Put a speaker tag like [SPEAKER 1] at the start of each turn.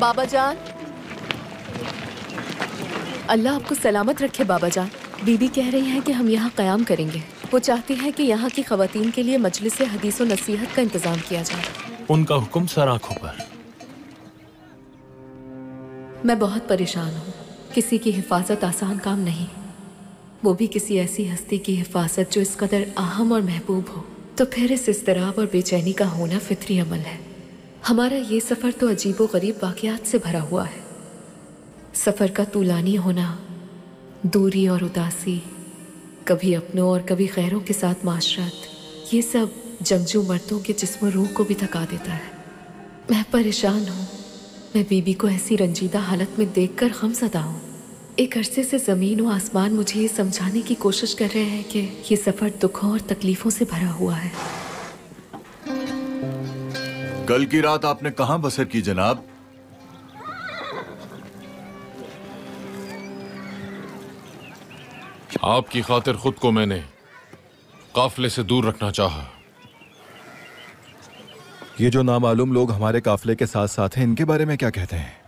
[SPEAKER 1] बाबा जान, अल्लाह आपको सलामत रखे बाबा जान। बीबी कह रही हैं कि हम यहाँ क़याम करेंगे। वो चाहती हैं कि यहाँ की ख़वातीन के लिए मजलिस हदीस और नसीहत का इंतज़ाम किया जाए।
[SPEAKER 2] उनका हुक्म सर आँखों पर।
[SPEAKER 1] मैं बहुत परेशान हूँ। किसी की हिफाजत आसान काम नहीं, वो भी किसी ऐसी हस्ती की हिफाजत जो इस कदर अहम और महबूब हो। तो फिर इस इज़्तिराब और बेचैनी का होना फितरी अमल है। हमारा ये सफ़र तो अजीबो गरीब वाक़यात से भरा हुआ है। सफ़र का तूलानी होना, दूरी और उदासी, कभी अपनों और कभी गैरों के साथ माशरत, ये सब जंगजू मर्दों के जिस्म रूह को भी थका देता है। मैं परेशान हूँ। मैं बीबी को ऐसी रंजीदा हालत में देखकर गमज़दा हूँ। एक अरसे से ज़मीन व आसमान मुझे ये समझाने की कोशिश कर रहे हैं कि ये सफ़र दुखों और तकलीफ़ों से भरा हुआ है।
[SPEAKER 3] कल की रात आपने कहाँ बसर की जनाब?
[SPEAKER 4] आपकी खातिर खुद को मैंने काफिले से दूर रखना चाहा।
[SPEAKER 5] ये जो नामालूम लोग हमारे काफिले के साथ साथ हैं, इनके बारे में क्या कहते हैं?